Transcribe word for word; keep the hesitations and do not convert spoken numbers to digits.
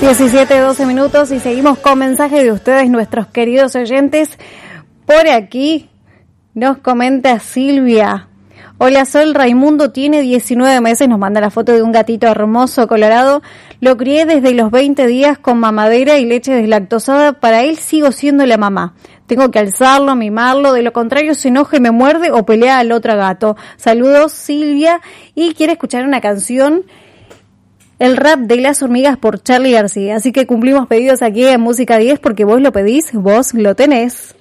diecisiete, doce minutos y seguimos con mensajes de ustedes, nuestros queridos oyentes. Por aquí nos comenta Silvia. Hola Sol, Raimundo tiene diecinueve meses, nos manda la foto de un gatito hermoso colorado. Lo crié desde los veinte días con mamadera y leche deslactosada. Para él sigo siendo la mamá. Tengo que alzarlo, mimarlo, de lo contrario se enoja y me muerde o pelea al otro gato. Saludos Silvia, y quiere escuchar una canción, el rap de las hormigas por Charly García. Así que cumplimos pedidos aquí en Música diez porque vos lo pedís, vos lo tenés.